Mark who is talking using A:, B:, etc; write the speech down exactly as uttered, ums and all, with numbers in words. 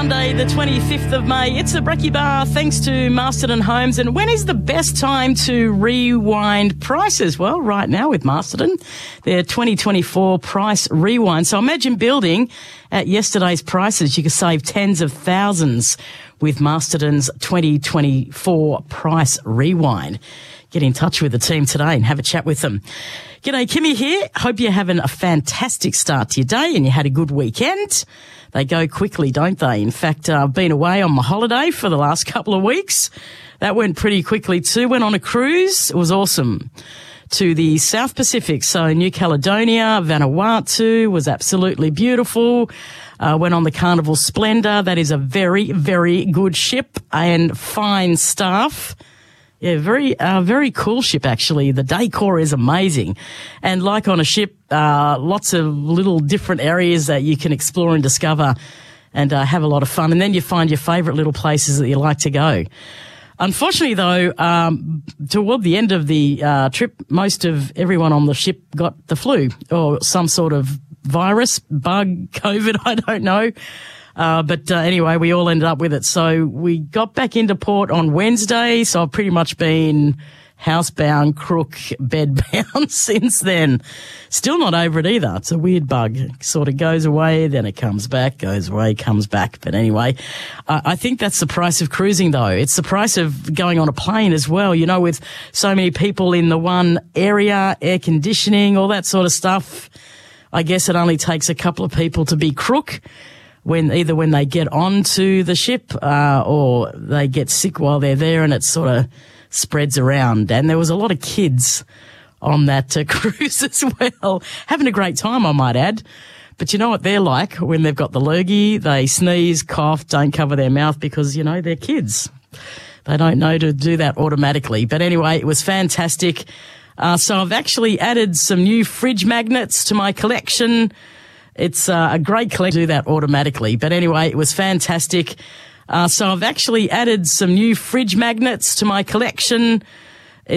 A: Monday, the twenty-fifth of May. It's the Brekkie Bar, thanks to Masterton Homes. And when is the best time to rewind prices? Well, right now with Masterton, their twenty twenty-four price rewind. So imagine building at yesterday's prices. You could save tens of thousands with Masterton's twenty twenty-four price rewind. Get in touch with the team today and have a chat with them. G'day, Kimmy here. Hope you're having a fantastic start to your day and you had a good weekend. They go quickly, don't they? In fact, uh, I've been away on my holiday for the last couple of weeks. That went pretty quickly too. Went on a cruise. It was awesome. To the South Pacific, so New Caledonia, Vanuatu was absolutely beautiful. Uh, went on the Carnival Splendor. That is a very, very good ship and fine staff. Yeah, very, uh, very cool ship, actually. The decor is amazing. And like on a ship, uh, lots of little different areas that you can explore and discover and uh, have a lot of fun. And then you find your favourite little places that you like to go. Unfortunately, though, um, toward the end of the uh, trip, most of everyone on the ship got the flu or some sort of virus, bug, COVID, I don't know. Uh, but uh, anyway, we all ended up with it. So we got back into port on Wednesday. So I've pretty much been housebound, crook, bedbound since then. Still not over it either. It's a weird bug. It sort of goes away, then it comes back, goes away, comes back. But anyway, uh, I think that's the price of cruising, though. It's the price of going on a plane as well. You know, with so many people in the one area, air conditioning, all that sort of stuff. I guess it only takes a couple of people to be crook. When either when they get onto the ship uh, or they get sick while they're there, and it sort of spreads around. And there was a lot of kids on that uh, cruise as well, having a great time, I might add. But you know what they're like when they've got the lurgy, they sneeze, cough, don't cover their mouth because, you know, they're kids. They don't know to do that automatically. But anyway, it was fantastic. Uh, so I've actually added some new fridge magnets to my collection. It's uh, a great collection to do that automatically. But anyway, it was fantastic. Uh, so I've actually added some new fridge magnets to my collection.